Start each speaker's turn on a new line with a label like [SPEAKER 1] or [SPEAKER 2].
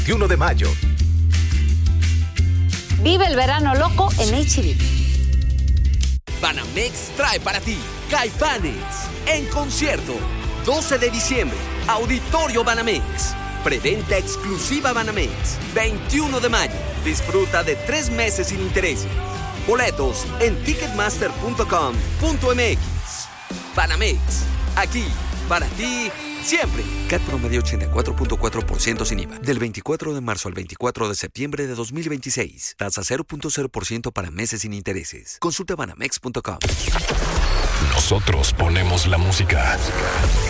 [SPEAKER 1] 21 de mayo.
[SPEAKER 2] Vive el verano loco en H-E-B.
[SPEAKER 3] Banamex trae para ti Caifanes en concierto. 12 de diciembre, Auditorio Banamex. Preventa exclusiva Banamex. 21 de mayo. Disfruta de 3 meses sin intereses. Boletos en ticketmaster.com.mx. Banamex. Aquí, para ti, siempre. CAT promedio 84.4% sin IVA. Del 24 de marzo al 24 de septiembre de 2026. Tasa 0.0% para meses sin intereses. Consulta banamex.com.
[SPEAKER 4] Nosotros ponemos la música.